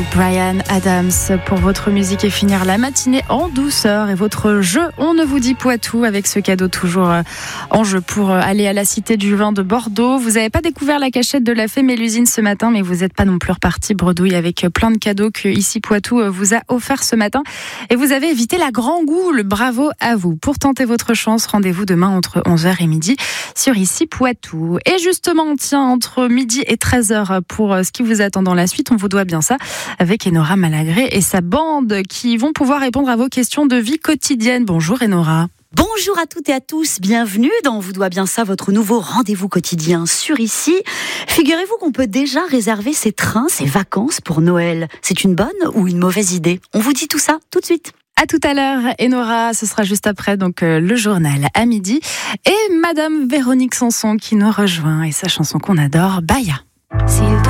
Bryan Adams pour votre musique et finir la matinée en douceur. Et votre jeu, on ne vous dit Poitou, avec ce cadeau toujours en jeu pour aller à la Cité du Vin de Bordeaux. Vous n'avez pas découvert la cachette de la Fée Mélusine ce matin, mais vous n'êtes pas non plus reparti bredouille avec plein de cadeaux que Ici Poitou vous a offert ce matin. Et vous avez évité la Grand Goule. Bravo à vous. Pour tenter votre chance, rendez-vous demain entre 11h et midi sur Ici Poitou. Et justement, tiens, entre midi et 13h pour ce qui vous attend dans la suite, on vous doit bien ça, avec Enora Malagré et sa bande qui vont pouvoir répondre à vos questions de vie quotidienne. Bonjour Enora. Bonjour à toutes et à tous, bienvenue dans On vous doit bien ça, votre nouveau rendez-vous quotidien sur Ici. Figurez-vous qu'on peut déjà réserver ses trains, ses vacances pour Noël. C'est une bonne ou une mauvaise idée? On vous dit tout ça tout de suite. À tout à l'heure, Enora, ce sera juste après donc le journal à midi. Et Madame Véronique Sanson qui nous rejoint et sa chanson qu'on adore, Baya.